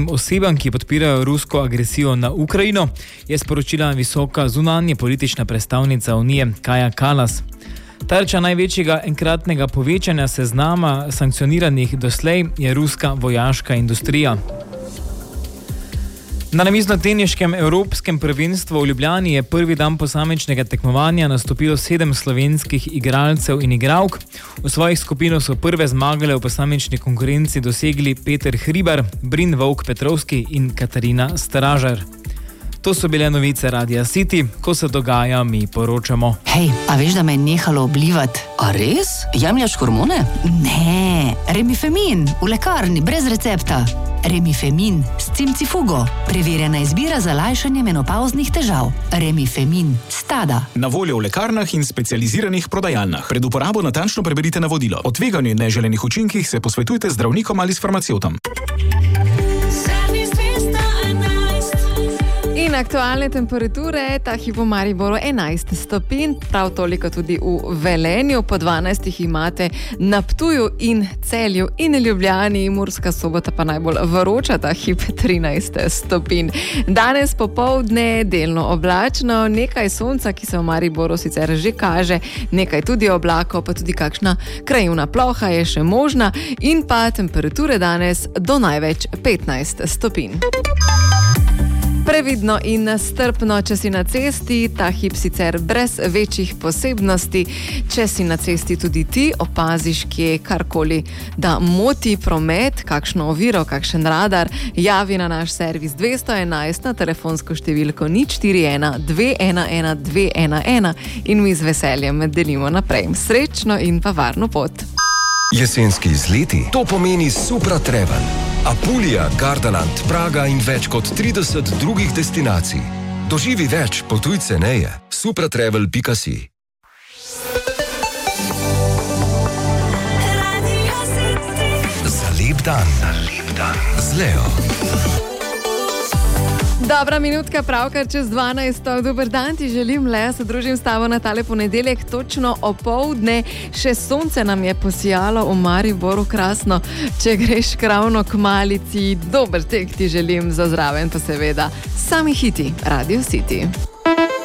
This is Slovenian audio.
fizičnim osebam, ki podpirajo rusko agresijo na Ukrajino, je sporočila visoka zunanje politična predstavnica Unije Kaja Kallas. Tarča največjega enkratnega povečanja seznama sankcioniranih doslej je ruska vojaška industrija. Na namiznoteniškem evropskem prvenstvu v Ljubljani je prvi dan posamičnega tekmovanja nastopilo 7 slovenskih igralcev in igralk. V svojih skupinah so prve zmagale v posamični konkurenci dosegli Peter Hribar, Brin Vovk-Petrovski in Katarina Stražar. To so bile novice Radia City, ko se dogaja, mi poročamo. Hej, a veš, da me je nehalo oblivat? A res? Jemljaš hormone? Ne, Remifemin, v lekarni, brez recepta. Remifemin s cimcifugo. Preverjena izbira za lajšanje menopavznih težav. Remifemin, Stada. Na voljo v lekarnah in specializiranih prodajalnah. Pred uporabo natančno preberite navodilo. O tveganju in neželenih učinkih se posvetujte z zdravnikom ali s farmacevtom. In aktualne temperature, ta hip v Mariboru 11 stopinj, prav toliko tudi v Velenju, po 12 imate na Ptuju in Celju in Ljubljani, Murska Sobota pa najbolj vroča, ta hip 13 stopinj. Danes popoldne delno oblačno, nekaj sonca, ki se v Mariboru sicer že kaže, nekaj tudi oblakov, pa tudi kakšna krajevna ploha je še možna in pa temperature danes do največ 15 stopinj. Previdno in strpno, če si na cesti, ta hip sicer brez večjih posebnosti. Če si na cesti tudi ti, opaziš kje karkoli, da moti promet, kakšno oviro, kakšen radar, javi na naš servis 211 na telefonsko številko 041 211 211 in mi z veseljem delimo naprej. Srečno in pa varno pot. Jesenski izleti, to pomeni Supra Travel. Apulija, Gardaland, Praga in več kot 30 drugih destinacij. Doživi več, potuj ceneje. supratravel.si. Za lep dan. Z Leo. Dobra minutka, pravkar čez 12. Dober dan ti želim, Lea, se družim s tabo na tale ponedeljek, točno opoldne. Še sonce nam je posijalo v Mariboru, krasno. Če greš ravno k malici, dober tek ti želim, za zraven pa seveda sami hiti Radio City.